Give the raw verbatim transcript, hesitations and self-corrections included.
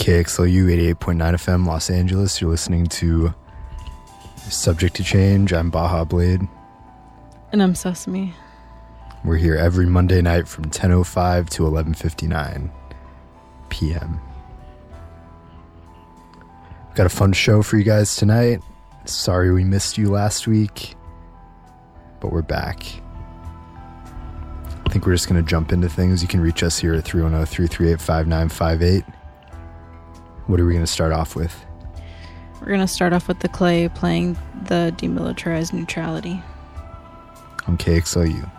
K X L U eighty-eight point nine F M, Los Angeles. You're listening to Subject to Change. I'm Baja Blade. And I'm Sesame. We're here every Monday night from ten oh five to eleven fifty-nine p.m. We've got a fun show for you guys tonight. Sorry we missed you last week, but we're back. I think we're just going to jump into things. You can reach us here at three one zero, three three eight, five nine five eight. What are we going to start off with? We're going to start off with The Clay playing the Demilitarized Neutrality On K X L U.